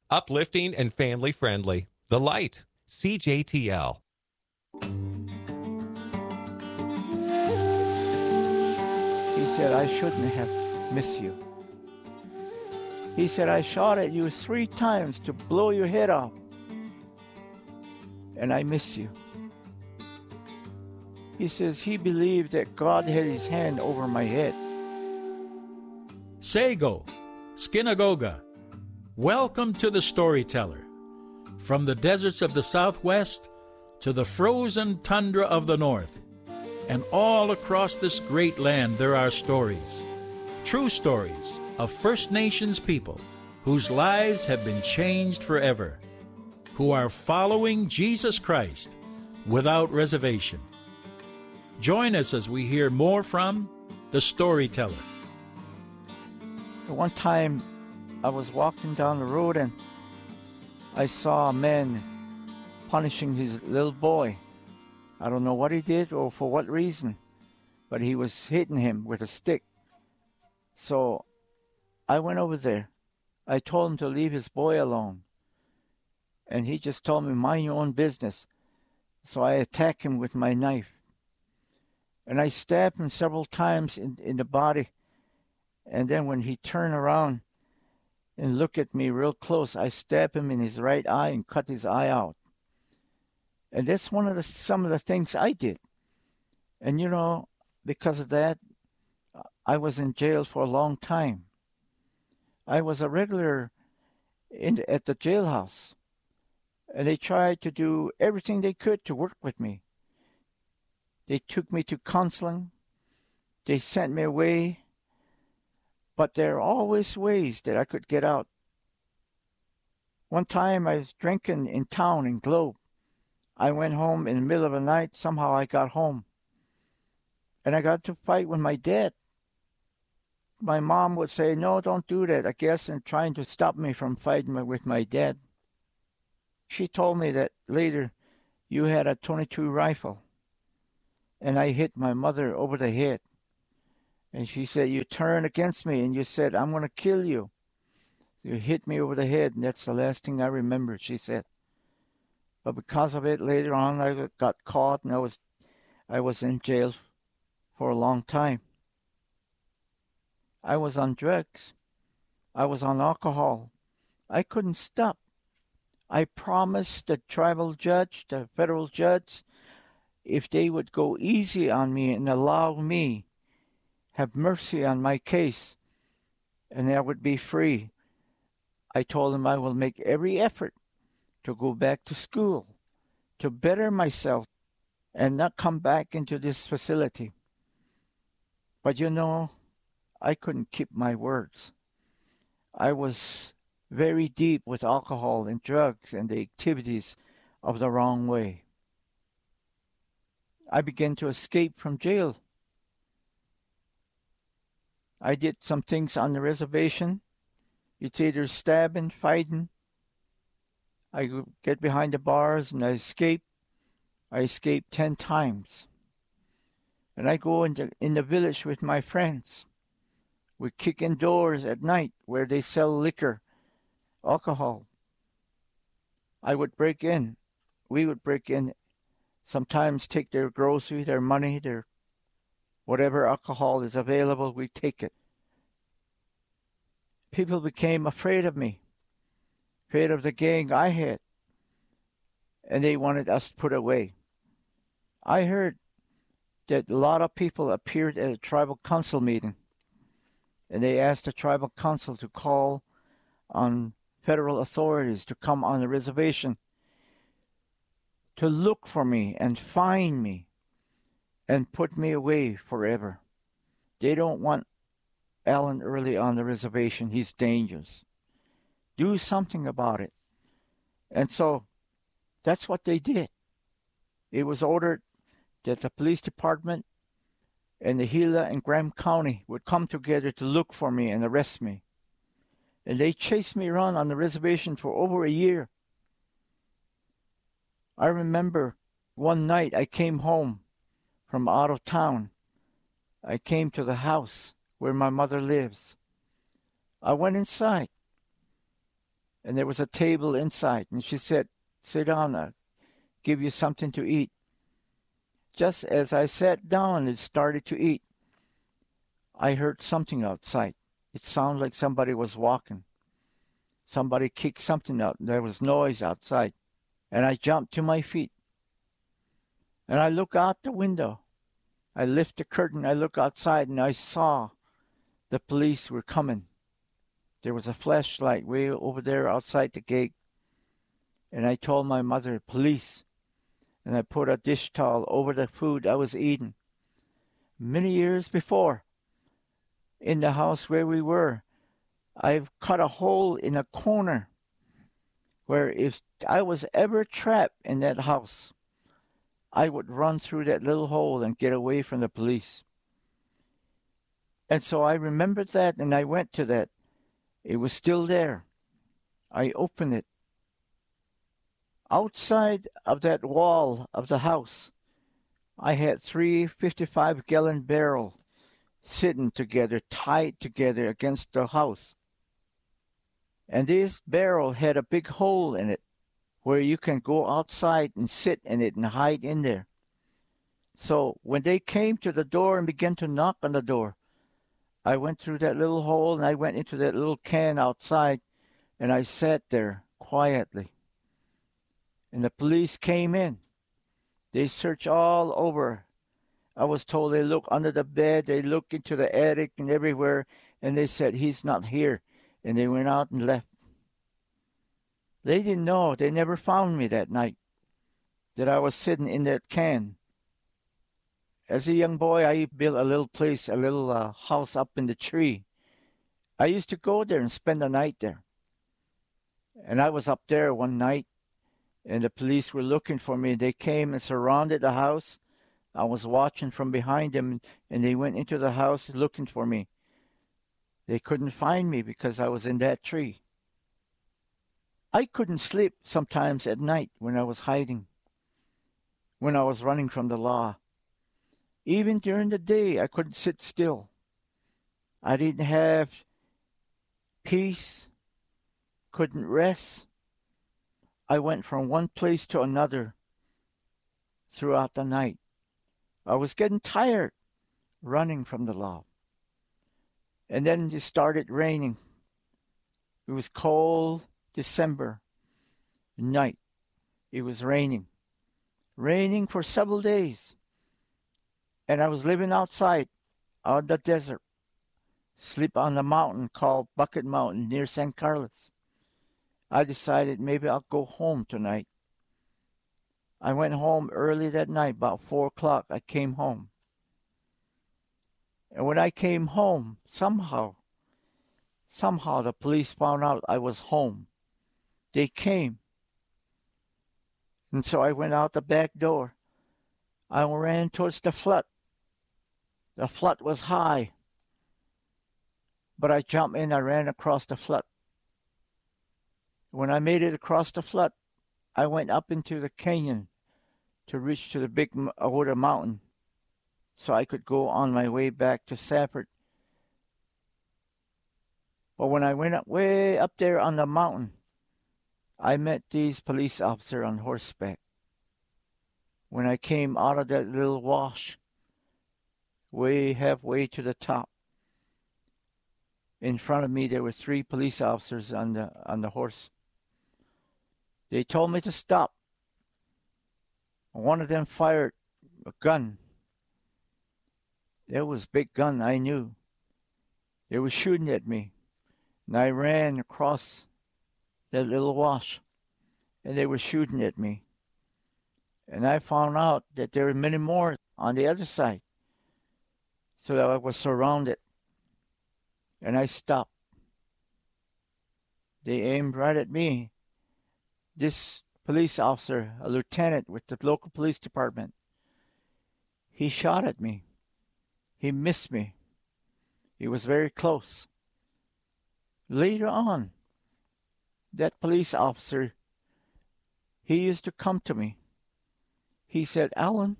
Uplifting and family friendly. The Light. CJTL. He said, I shouldn't have missed you. He said, I shot at you 3 times to blow your head off. And I miss you. He says he believed that God had his hand over my head. Sago, Skinagoga, welcome to the Storyteller. From the deserts of the Southwest to the frozen tundra of the North, and all across this great land there are stories, true stories of First Nations people whose lives have been changed forever, who are following Jesus Christ without reservation. Join us as we hear more from the Storyteller. One time I was walking down the road and I saw a man punishing his little boy. I don't know what he did or for what reason, but he was hitting him with a stick. So I went over there. I told him to leave his boy alone. And he just told me, mind your own business. So I attacked him with my knife. And I stabbed him several times in the body. And then when he turned around and looked at me real close, I stabbed him in his right eye and cut his eye out. And that's some of the things I did. And you know, because of that, I was in jail for a long time. I was a regular at the jailhouse. And they tried to do everything they could to work with me. They took me to counseling. They sent me away. But there are always ways that I could get out. One time I was drinking in town in Globe. I went home in the middle of the night. Somehow I got home. And I got to fight with my dad. My mom would say, no, don't do that, I guess, and trying to stop me from fighting with my dad. She told me that later, you had a .22 rifle. And I hit my mother over the head. And she said, you turned against me and you said, I'm going to kill you. You hit me over the head, and that's the last thing I remember, she said. But because of it, later on, I got caught and I was in jail for a long time. I was on drugs. I was on alcohol. I couldn't stop. I promised the tribal judge, the federal judge, if they would go easy on me and allow me, have mercy on my case, and I would be free. I told them I will make every effort to go back to school, to better myself, and not come back into this facility. But you know, I couldn't keep my words. I was very deep with alcohol and drugs and the activities of the wrong way. I began to escape from jail. I did some things on the reservation. It's either stabbing, fighting. I get behind the bars and I escape. I escaped 10 times. And I go in the village with my friends. We kick in doors at night where they sell liquor, alcohol. I would break in. We would break in, sometimes take their grocery, their money, their whatever alcohol is available, we take it. People became afraid of me, afraid of the gang I had, and they wanted us put away. I heard that a lot of people appeared at a tribal council meeting, and they asked the tribal council to call on federal authorities to come on the reservation to look for me and find me and put me away forever. They don't want Alan Early on the reservation. He's dangerous. Do something about it. And so that's what they did. It was ordered that the police department and the Gila and Graham County would come together to look for me and arrest me. And they chased me around on the reservation for over a year. I remember one night I came home from out of town. I came to the house where my mother lives. I went inside. and there was a table inside. And she said, sit down, I'll give you something to eat. Just as I sat down and started to eat, I heard something outside. It sounded like somebody was walking. Somebody kicked something out. There was noise outside. And I jumped to my feet. And I look out the window. I lift the curtain. I look outside, and I saw the police were coming. There was a flashlight way over there outside the gate. And I told my mother, police. And I put a dish towel over the food I was eating. Many years before, in the house where we were, I've cut a hole in a corner where if I was ever trapped in that house, I would run through that little hole and get away from the police. And so I remembered that, and I went to that. It was still there. I opened it. Outside of that wall of the house, I had 3 55-gallon barrels sitting together, tied together against the house. And this barrel had a big hole in it where you can go outside and sit in it and hide in there. So when they came to the door and began to knock on the door, I went through that little hole and I went into that little can outside, and I sat there quietly. And the police came in. They searched all over. I was told they looked under the bed, they looked into the attic and everywhere, and they said, he's not here. And they went out and left. They didn't know. They never found me that night, that I was sitting in that can. As a young boy, I built a little place, a little house up in the tree. I used to go there and spend the night there. And I was up there one night, and the police were looking for me. They came and surrounded the house. I was watching from behind them, and they went into the house looking for me. They couldn't find me because I was in that tree. I couldn't sleep sometimes at night when I was hiding, when I was running from the law. Even during the day, I couldn't sit still. I didn't have peace, couldn't rest. I went from one place to another throughout the night. I was getting tired running from the law. And then it started raining. It was cold December night. It was raining. Raining for several days. And I was living outside on the desert. Sleep on the mountain called Bucket Mountain near San Carlos. I decided maybe I'll go home tonight. I went home early that night, about 4 o'clock. I came home. And when I came home, somehow the police found out I was home. They came. And so I went out the back door. I ran towards the flood. The flood was high. But I jumped in, I ran across the flood. When I made it across the flood, I went up into the canyon to reach to the big Ahota Mountain so I could go on my way back to Safford. But when I went up, way up there on the mountain, I met these police officers on horseback. When I came out of that little wash, way halfway to the top, in front of me there were 3 police officers on the horse. They told me to stop. One of them fired a gun. It was a big gun, I knew. They were shooting at me. And I ran across that little wash. And they were shooting at me. And I found out that there were many more on the other side. So that I was surrounded. And I stopped. They aimed right at me. This police officer, a lieutenant with the local police department, he shot at me. He missed me. He was very close. Later on, that police officer, he used to come to me. He said, Alan,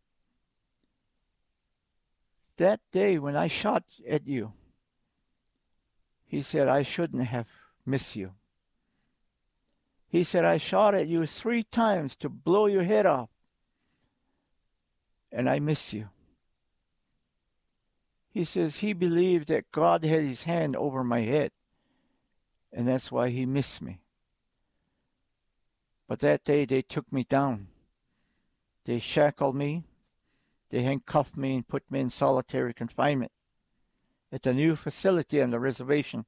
that day when I shot at you, he said, I shouldn't have missed you. He said, I shot at you 3 times to blow your head off, and I miss you. He says he believed that God had his hand over my head, and that's why he missed me. But that day they took me down. They shackled me, they handcuffed me and put me in solitary confinement at the new facility on the reservation.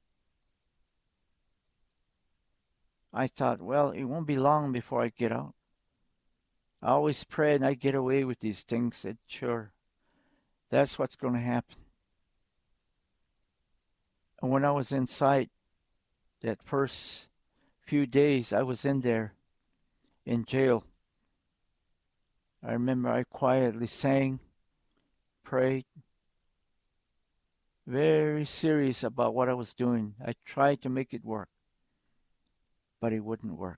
I thought, well, it won't be long before I get out. I always prayed I'd get away with these things. Said, sure, that's what's going to happen. And when I was inside, that first few days I was in there, in jail, I remember I quietly sang, prayed, very serious about what I was doing. I tried to make it work, but it wouldn't work.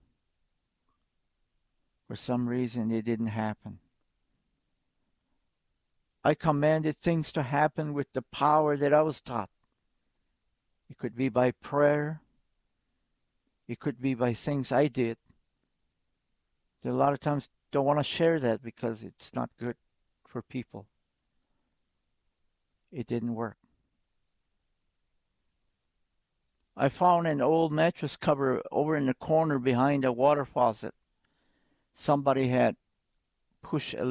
For some reason, it didn't happen. I commanded things to happen with the power that I was taught. It could be by prayer. It could be by things I did. A lot of times don't want to share that because it's not good for people. It didn't work. I found an old mattress cover over in the corner behind a water faucet. Somebody had pushed a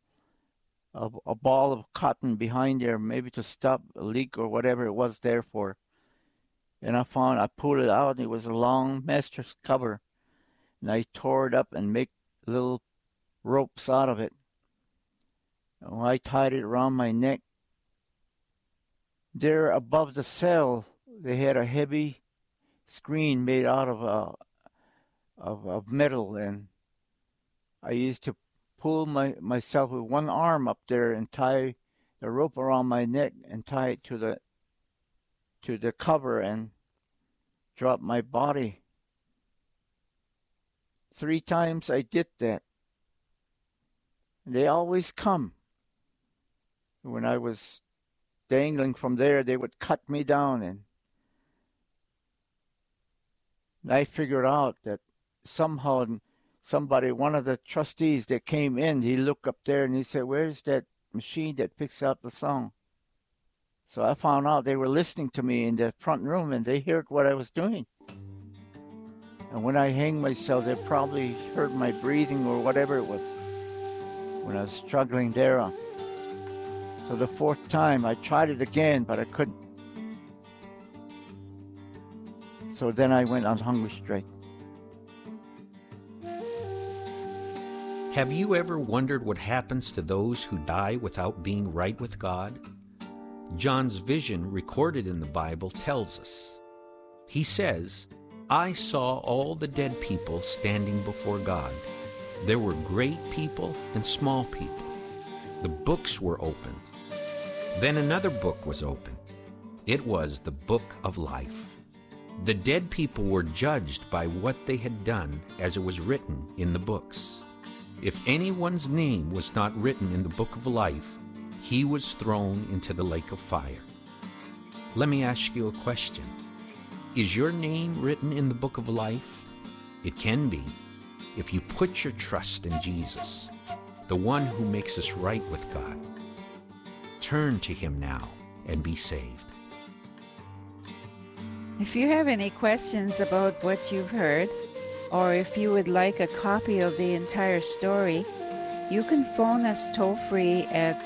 ball of cotton behind there, maybe to stop a leak or whatever it was there for. And I pulled it out, and it was a long mattress cover. And I tore it up and made little ropes out of it. And I tied it around my neck. There above the cell, they had a heavy screen made out of metal, and I used to pull myself with one arm up there and tie the rope around my neck and tie it to the cover and drop my body. 3 times I did that. They always come. When I was dangling from there, they would cut me down, and I figured out that somehow one of the trustees that came in, he looked up there and he said, where's that machine that picks up the song? So I found out they were listening to me in the front room, and they heard what I was doing. And when I hanged myself, they probably heard my breathing or whatever it was when I was struggling there. So the 4th time, I tried it again, but I couldn't. So then I went on Hunger Strike. Have you ever wondered what happens to those who die without being right with God? John's vision, recorded in the Bible, tells us. He says, I saw all the dead people standing before God. There were great people and small people. The books were opened. Then another book was opened. It was the book of life. The dead people were judged by what they had done as it was written in the books. If anyone's name was not written in the book of life, he was thrown into the lake of fire. Let me ask you a question. Is your name written in the book of life? It can be if you put your trust in Jesus, the one who makes us right with God. Turn to him now and be saved. If you have any questions about what you've heard, or if you would like a copy of the entire story, you can phone us toll-free at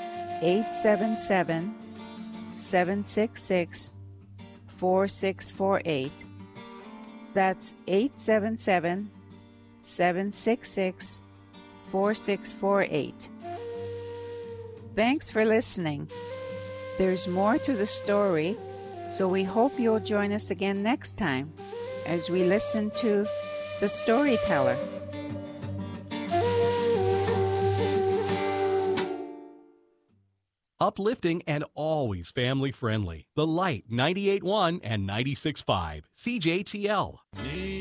877-766-4648. That's 877-766-4648. Thanks for listening. There's more to the story, so we hope you'll join us again next time as we listen to The Storyteller. Uplifting and always family friendly. The Light 98.1 and 96.5 CJTL.